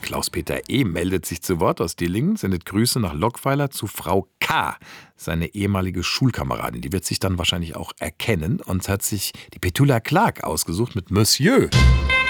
Klaus-Peter E. meldet sich zu Wort aus Dillingen, sendet Grüße nach Lockweiler zu Frau K., seine ehemalige Schulkameradin. Die wird sich dann wahrscheinlich auch erkennen und hat sich die Petula Clark ausgesucht mit Monsieur.